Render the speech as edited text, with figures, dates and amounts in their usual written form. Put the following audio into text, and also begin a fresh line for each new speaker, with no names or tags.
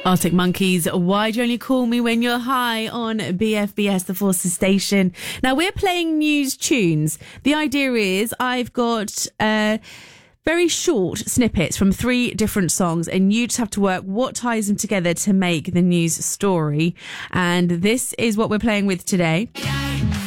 Arctic Monkeys, Why Do You Only Call Me When You're High on BFBS, the Forces Station. Now, we're playing news tunes. The idea is I've got very short snippets from 3 different songs, and you just have to work what ties them together to make the news story. And this is what we're playing with today.